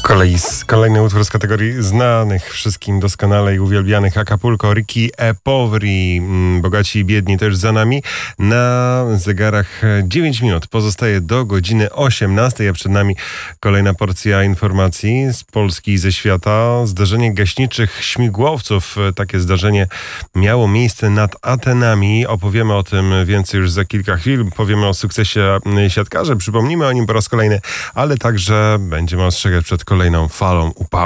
Kolejny utwór z kategorii znanych wszystkim doskonale i uwielbianych Acapulco, Ricky e Poveri, Bogaci i biedni też za nami. Na zegarach 9 minut pozostaje do godziny 18, a przed nami kolejna porcja informacji z Polski i ze świata. Zdarzenie gaśniczych śmigłowców. Takie zdarzenie miało miejsce nad Atenami. Opowiemy o tym więcej już za kilka chwil. Powiemy o sukcesie siatkarzy, przypomnimy o nim po raz kolejny, ale także będziemy ostrzegać przed kolejną falą upału.